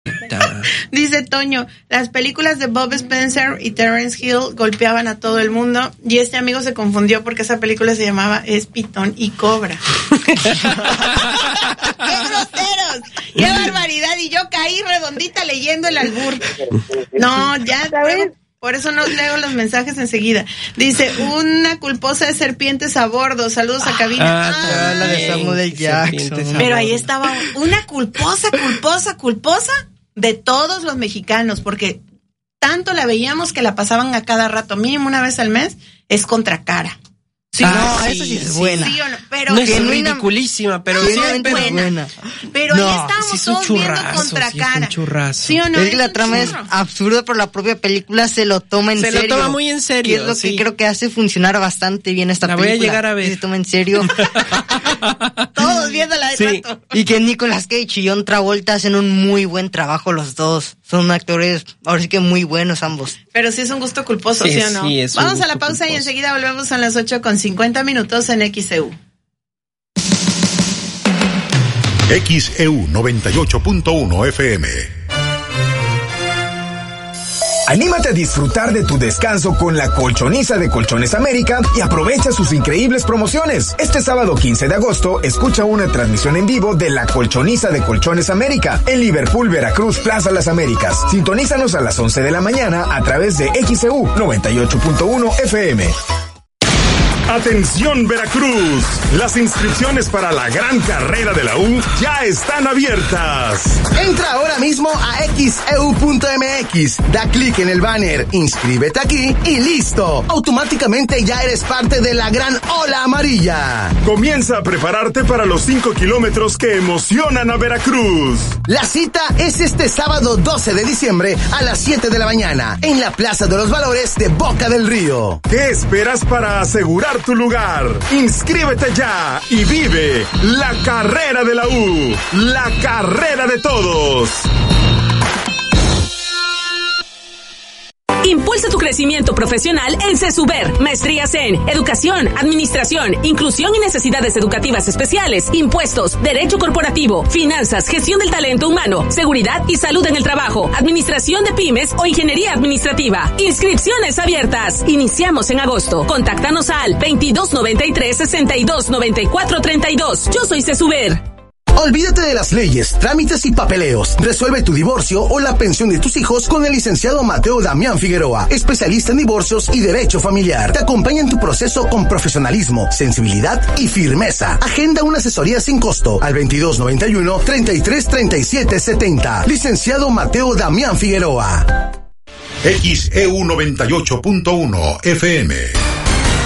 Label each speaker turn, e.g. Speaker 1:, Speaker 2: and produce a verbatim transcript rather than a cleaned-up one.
Speaker 1: Dice Toño, las películas de Bob Spencer y Terence Hill golpeaban a todo el mundo y este amigo se confundió porque esa película se llamaba Es Pitón y Cobra. ¡Qué groseros! ¡Qué barbaridad! Y yo caí redondita leyendo el albur. No, ya, ¿sabes? Por eso no leo los mensajes enseguida. Dice, una culposa de serpientes a bordo. Saludos a cabina.
Speaker 2: Ah, ah la de Samuel Jackson.
Speaker 1: Pero ahí estaba una culposa, culposa, culposa de todos los mexicanos, porque tanto la veíamos que la pasaban a cada rato, mínimo una vez al mes, es Contracara.
Speaker 2: Sí, ah, no, sí, eso sí es buena.
Speaker 1: Sí, no, pero
Speaker 3: no es ridiculísima, pero sí
Speaker 1: es buena. buena. Pero no, ahí estábamos
Speaker 3: sí
Speaker 1: todos viendo Contracara.
Speaker 3: Sí,
Speaker 1: ¿Sí o no?
Speaker 2: Es que la trama es absurda, pero la propia película se lo toma en
Speaker 3: se
Speaker 2: serio.
Speaker 3: Se lo toma muy en serio.
Speaker 2: Que es lo
Speaker 3: sí.
Speaker 2: que creo que hace funcionar bastante bien esta
Speaker 3: la
Speaker 2: película.
Speaker 3: La voy a llegar a ver.
Speaker 2: Se toma en serio.
Speaker 1: Todos viéndola de
Speaker 2: sí.
Speaker 1: rato.
Speaker 2: Y que Nicolas Cage y John Travolta hacen un muy buen trabajo los dos. Son actores, ahora sí que muy buenos ambos.
Speaker 1: Pero sí es un gusto culposo, ¿sí, ¿sí o no?
Speaker 3: Sí, es
Speaker 1: Vamos a la pausa culposo. Y enseguida volvemos a las ocho con cincuenta minutos en X E U.
Speaker 4: X E U noventa y ocho punto uno F M.
Speaker 5: Anímate a disfrutar de tu descanso con la Colchoniza de Colchones América y aprovecha sus increíbles promociones. Este sábado quince de agosto, escucha una transmisión en vivo de la Colchoniza de Colchones América en Liverpool, Veracruz, Plaza Las Américas. Sintonízanos a las once de la mañana a través de X E U noventa y ocho punto uno F M.
Speaker 6: Atención Veracruz, las inscripciones para la gran carrera de la U ya están abiertas.
Speaker 5: Entra ahora mismo a X E U punto M X, da clic en el banner, inscríbete aquí y listo. Automáticamente ya eres parte de la gran ola amarilla.
Speaker 6: Comienza a prepararte para los cinco kilómetros que emocionan a Veracruz.
Speaker 5: La cita es este sábado doce de diciembre a las siete de la mañana en la Plaza de los Valores de Boca del Río.
Speaker 6: ¿Qué esperas para asegurar tu lugar? Inscríbete ya y vive la carrera de la U, la carrera de todos.
Speaker 7: Impulsa tu crecimiento profesional en CESUBER. Maestrías en Educación, Administración, Inclusión y Necesidades Educativas Especiales, Impuestos, Derecho Corporativo, Finanzas, Gestión del Talento Humano, Seguridad y Salud en el Trabajo, Administración de Pymes o Ingeniería Administrativa. Inscripciones abiertas. Iniciamos en agosto. Contáctanos al veintidós noventa y tres, sesenta y dos noventa y cuatro treinta y dos. Yo soy CESUBER.
Speaker 5: Olvídate de las leyes, trámites y papeleos. Resuelve tu divorcio o la pensión de tus hijos con el licenciado Mateo Damián Figueroa, especialista en divorcios y derecho familiar. Te acompaña en tu proceso con profesionalismo, sensibilidad y firmeza. Agenda una asesoría sin costo al veintidós noventa y uno, treinta y tres, treinta y siete, setenta. Licenciado Mateo Damián Figueroa.
Speaker 4: X E U noventa y ocho punto uno F M.